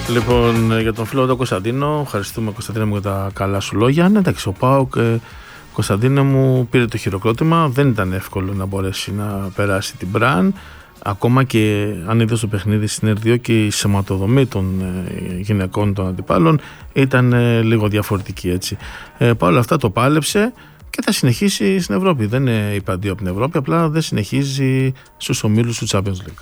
Λοιπόν, για τον φίλο τον Κωνσταντίνο, ευχαριστούμε Κωνσταντίνο μου για τα καλά σου λόγια. Ναι, εντάξει, ο ΠΑΟΚ, Κωνσταντίνο μου, πήρε το χειροκρότημα. Δεν ήταν εύκολο να μπορέσει να περάσει την Μπραν. Ακόμα και αν είδε το παιχνίδι στην ΕΡ2 και η σωματοδομή των γυναικών των αντιπάλων ήταν λίγο διαφορετική, έτσι. Παρ' όλα αυτά το πάλεψε και θα συνεχίσει στην Ευρώπη. Δεν είναι υπαντή από την Ευρώπη, απλά δεν συνεχίζει στους ομίλους του Champions League.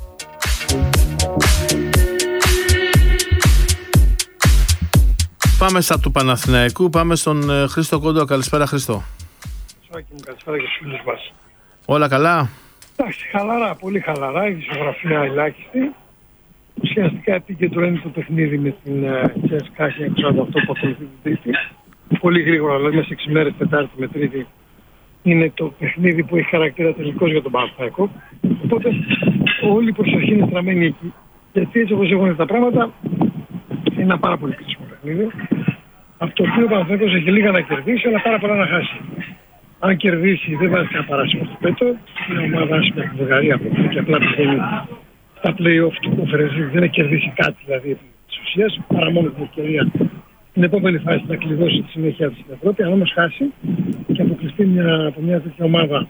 Πάμε στα του Παναθηναϊκού, πάμε στον Χρήστο Κόντο. Καλησπέρα, Χρήστο. Καλησπέρα και στους φίλους μας. Όλα καλά? Εντάξει, χαλαρά, πολύ χαλαρά, η ισογραφία ελάχιστη. Ουσιαστικά επικεντρώνει το παιχνίδι με την CSKA 1948 που ακολουθεί την Τρίτη. Πολύ γρήγορα, δηλαδή μέσα σε 6 μέρες, Τετάρτη με Τρίτη, είναι το παιχνίδι που έχει χαρακτήρα τελικός για τον Παναθηναϊκό. Οπότε όλη η προσοχή είναι στραμμένη εκεί. Γιατί έτσι όπως έχουν τα πράγματα, είναι ένα πάρα πολύ κρίσιμο παιχνίδι. Από το οποίο ο Παναθηναϊκός έχει λίγα να κερδίσει, αλλά πάρα πολλά να χάσει. Αν κερδίσει, δεν βάζει κανένα παράσημο στο πέτο. Είναι ομάδα άσχημη από την Βουλγαρία και απλά πηγαίνει στα play-off του Conference League. Δεν έχει κερδίσει κάτι δηλαδή της ουσίας, παρά μόνο την ευκαιρία την επόμενη φάση να κλειδώσει τη συνέχεια της στην Ευρώπη. Αν όμως χάσει και αποκλειστεί από μια τέτοια ομάδα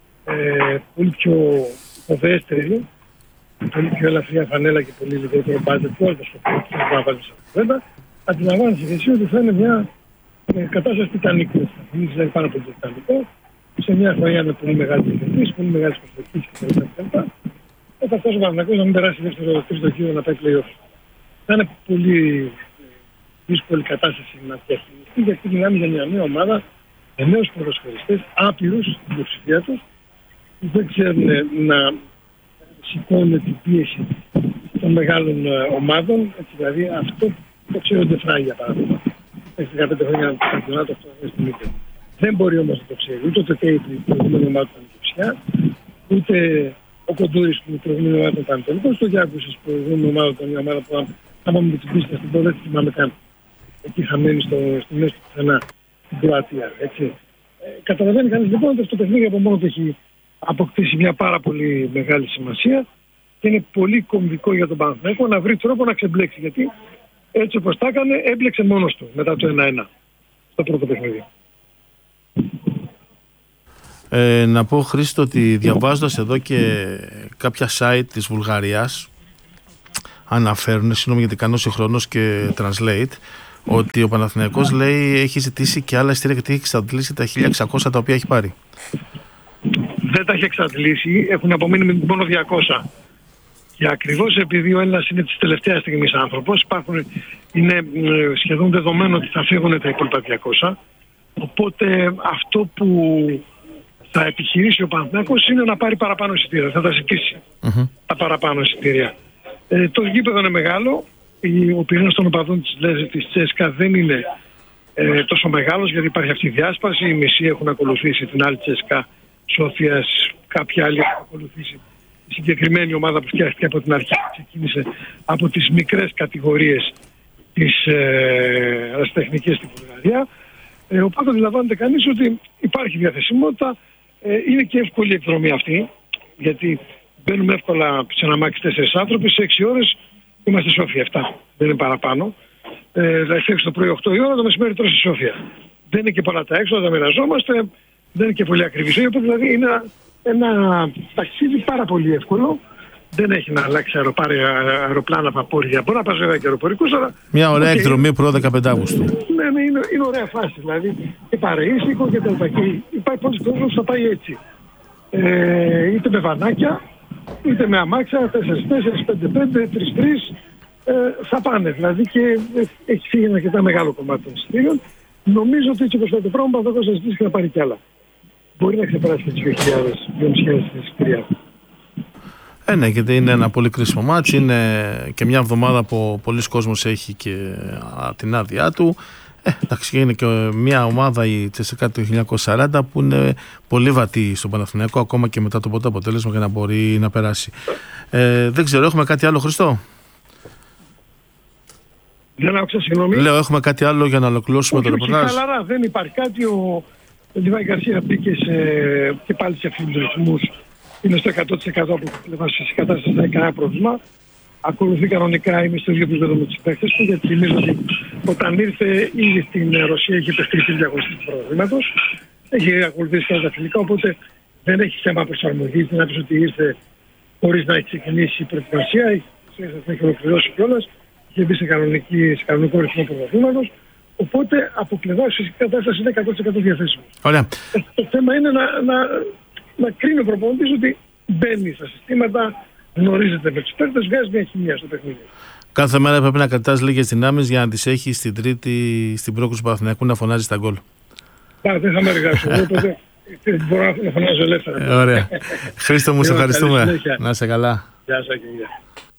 πολύ πιο υποδέστερη, πολύ πιο ελαφριά φανέλα και πολύ λιγότερο μπάτζετ και όλα τα σκοπιά που θα βάλει σε κουβέντα, αντιλαμβάνεσαι εσύ ότι θα είναι μια κατάσταση τιτανική. Θα θυμίσει δηλαδή πάρα πολύ τιτανικό, σε μια χρονιά με πολύ μεγάλη διευθυντής, πολύ μεγάλες προσδοκίες κτλ. Θα φτάσει ο Παναθηναϊκός να μην περάσει δεύτερο τρίτο γύρο να πάει play-off. Θα είναι πολύ δύσκολη κατάσταση να διαχειριστεί, γιατί μιλάμε για μια νέα ομάδα με νέους ποδοσφαιριστές, άπειρους στην πλειοψηφία τους, που δεν ξέρουν να σηκώνουν την πίεση των μεγάλων ομάδων. Έτσι, δηλαδή αυτό το ξέρουν Ντεφράγη για παράδειγμα. Έχει 15 χρόνια από το καμπιονάτο, αυτό είναι στην Ήτρε. Δεν μπορεί όμως να το ξέρει ούτε το Τέιτλι, η προηγούμενη ομάδα του Πανεπιστημίου, ούτε ο Κοντούρης που η προηγούμενη ομάδα του Πανεπιστημίου, ούτε ο Γιάκουσης που η προηγούμενη ομάδα ήταν μια ομάδα που άμα με την πίστα στην πόλη, δεν θυμάμαι καν. Εκεί χαμένη στη μέση του πουθενά στην Κροατία. Καταλαβαίνει κανείς λοιπόν ότι αυτό το παιχνίδι από μόνο του έχει αποκτήσει μια πάρα πολύ μεγάλη σημασία και είναι πολύ κομβικό για τον Παναθηναϊκό να βρει τρόπο να ξεμπλέξει. Γιατί έτσι όπως τα έκανε, έμπλεξε μόνος του μετά το 1-1 στο πρώτο παιχνίδι. Να πω, Χρήστο, ότι διαβάζοντας εδώ και κάποια site της Βουλγαρίας αναφέρουν, συγγνώμη γιατί κάνω συγχρόνως και translate, ότι ο Παναθηναϊκός λέει έχει ζητήσει και άλλα εισιτήρια γιατί έχει εξαντλήσει τα 1.600 τα οποία έχει πάρει. Δεν τα έχει εξαντλήσει, έχουν απομείνει μόνο 200. Και ακριβώς επειδή ο Έλληνας είναι της τελευταίας στιγμής άνθρωπος, είναι σχεδόν δεδομένο ότι θα φύγουν τα υπόλοιπα 200. Οπότε αυτό που θα επιχειρήσει ο Παναθηναϊκός είναι να πάρει παραπάνω εισιτήρια, θα τα ζητήσει τα παραπάνω εισιτήρια. Το γήπεδο είναι μεγάλο, ο πυρήνας των οπαδών της CSKA δεν είναι τόσο μεγάλος, γιατί υπάρχει αυτή η διάσπαση, οι μισοί έχουν ακολουθήσει την άλλη CSKA Σόφιας, κάποιοι άλλοι έχουν ακολουθήσει η συγκεκριμένη ομάδα που φτιάχτηκε από την αρχή, ξεκίνησε από τις μικρές κατηγορίες της αεραστεχνικής στην Βουλγαρία. Οπότε αντιλαμβάνεται κανείς ότι υπάρχει διαθεσιμότητα, είναι και εύκολη η εκδρομή αυτή, γιατί μπαίνουμε εύκολα σε ένα μάξι 4 άνθρωποι, σε 6 ώρες είμαστε στη Σόφια, 7, δεν είναι παραπάνω. Δηλαδή 6 το πρωί, 8 η ώρα, το μεσημέρι τώρα στη Σόφια. Δεν είναι και πολλά τα έξοδα, τα μοιραζόμαστε, δεν είναι και πολύ ακριβή. Οπότε δηλαδή είναι ένα ταξίδι πάρα πολύ εύκολο. Δεν έχει να αλλάξει αεροπλάνα, παπόρια. Μπορεί να πας βέβαια και αεροπορικούς, αλλά. Μια ωραία εκδρομή προ 15 Αυγούστου. Ναι, είναι ωραία φάση. Δηλαδή και παρεΐσικο και τα λοιπά. Υπάρχει πολλοί κόσμος που θα πάει έτσι. Είτε με βανάκια, είτε με αμάξια, 4-4, 5-5, 3-3. Θα πάνε δηλαδή και έχει φύγει ένα αρκετά μεγάλο κομμάτι των εισιτήριων. Νομίζω ότι έτσι όπως πάει το πράγμα, θα ζητήσει και να πάρει κι άλλα. Μπορεί να ξεπεράσει και τις 2.000 εισιτήρια. Ναι, γιατί είναι ένα πολύ κρίσιμο μάτσι. Είναι και μια εβδομάδα που πολλοί κόσμος έχει και την άδειά του. Εντάξει, είναι και μια ομάδα η CSKA του 1940 που είναι πολύ βατή στον Παναθηναϊκό ακόμα και μετά το πρώτο αποτέλεσμα για να μπορεί να περάσει. Δεν ξέρω, έχουμε κάτι άλλο, Χριστό? Δεν άκουσα, συγγνώμη. Λέω, έχουμε κάτι άλλο για να ολοκληρώσουμε το ρεπορτάζ? Χαλαρά, δεν υπάρχει κάτι. Ο Λιβάη Γκαρσία μπήκε και πάλι σε αυτούς τους ρυθμούς. Είναι στο 100% από την πλευρά της κατάστασης, δεν έχει κανένα πρόβλημα. ακολουθεί κανονικά, είμαι στο ίδιο επίπεδο με τους παίκτες του, γιατί θυμίζω ότι όταν ήρθε ήδη στην Ρωσία είχε παιχτεί τη διαγωνιστή του πρωταθλήματος, έχει ακολουθήσει όλα τα φιλικά, οπότε δεν έχει θέμα προσαρμογής. Δεν άκουσα ότι ήρθε χωρίς να έχει ξεκινήσει η προετοιμασία, έχει ολοκληρώσει κιόλας, είχε μπει σε κανονικό ρυθμό πρωταθλήματος. Οπότε από πλευρά φυσική κατάσταση είναι 100% διαθέσιμο. Ωραία. Το θέμα είναι να κρίνει ο προπονητής ότι μπαίνει στα συστήματα, γνωρίζεται με τους παίκτες, βγάζει μια χημεία στο παιχνίδι. Κάθε μέρα πρέπει να κρατάς λίγες δυνάμεις για να τις έχει στην τρίτη, στην πρόκριση του Παναθηναϊκού να φωνάζει τα γκολ. Δεν θα με εργάσω. Οπότε μπορώ να φωνάζω ελεύθερα. Ωραία. Χρήστο μου, σε ευχαριστούμε. Να είσαι καλά. Γεια σας και γεια.